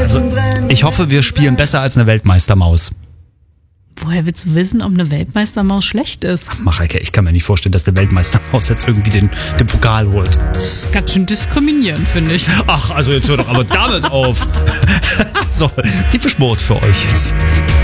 Also, ich hoffe, wir spielen besser als eine Weltmeistermaus. Woher willst du wissen, ob eine Weltmeistermaus schlecht ist? Mareike, ich kann mir nicht vorstellen, dass eine Weltmeistermaus jetzt irgendwie den Pokal holt. Das ist ganz schön diskriminierend, finde ich. Ach, also jetzt hör doch aber damit auf. So, die Sport für euch jetzt.